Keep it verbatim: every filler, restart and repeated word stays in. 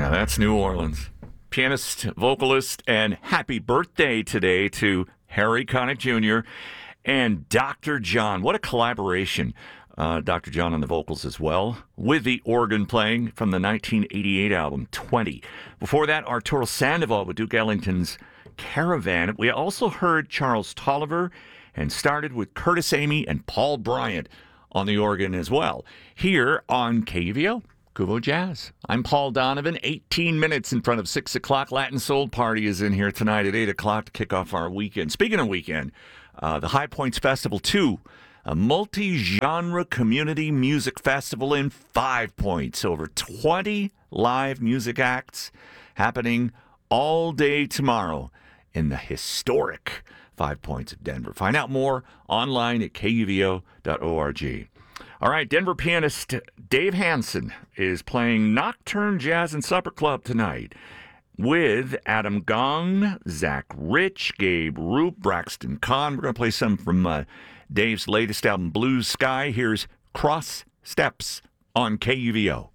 Now that's New Orleans. Pianist, vocalist, and happy birthday today to Harry Connick Junior and Doctor John. What a collaboration. Uh, Doctor John on the vocals as well, with the organ playing from the nineteen eighty-eight album, twenty. Before that, Arturo Sandoval with Duke Ellington's Caravan. We also heard Charles Tolliver and started with Curtis Amy and Paul Bryant on the organ as well. Here on K U V O, Kuvo Jazz. I'm Paul Donovan. eighteen minutes in front of six o'clock. Latin Soul Party is in here tonight at eight o'clock to kick off our weekend. Speaking of weekend, uh, the High Points Festival two, a multi-genre community music festival in Five Points. Over twenty live music acts happening all day tomorrow in the historic Five Points of Denver. Find out more online at K U V O dot org. All right, Denver pianist Dave Hansen is playing Nocturne Jazz and Supper Club tonight with Adam Gong, Zach Rich, Gabe Roop, Braxton Kahn. We're going to play some from uh, Dave's latest album, Blue Sky. Here's Cross Steps on K U V O.